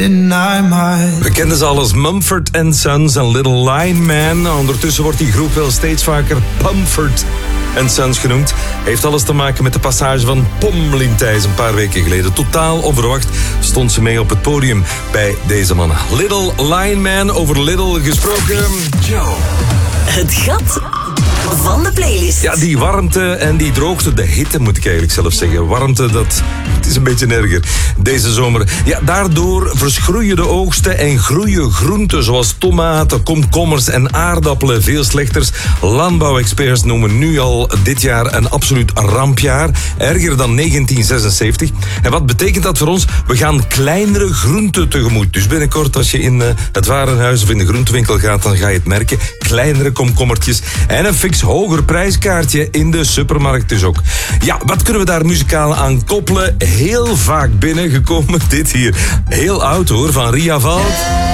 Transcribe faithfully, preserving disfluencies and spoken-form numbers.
deny my... We kennen ze al als Mumford and Sons en Little Lineman. Ondertussen wordt die groep wel steeds vaker Pumford and Sons genoemd. Heeft alles te maken met de passage van Pommelintijs een paar weken geleden. Totaal onverwacht stond ze mee op het podium bij deze mannen. Little Lineman, over Little gesproken. Joe. Het gat van de playlist. Ja, die warmte en die droogte, de hitte moet ik eigenlijk zelf zeggen. Warmte, dat het is een beetje erger deze zomer. Ja, daardoor verschroeien de oogsten en groeien groenten zoals tomaten, komkommers en aardappelen veel slechters. Landbouwexperts noemen nu al dit jaar een absoluut rampjaar. Erger dan negentien zesenzeventig. En wat betekent dat voor ons? We gaan kleinere groenten tegemoet. Dus binnenkort als je in uh, het warenhuis of in de groentewinkel gaat, dan ga je het merken. Kleinere komkommertjes en een fix hoger prijskaartje in de supermarkt dus ook. Ja, wat kunnen we daar muzikaal aan koppelen? Heel vaak binnengekomen, dit hier. Heel oud hoor, van Ria Valt.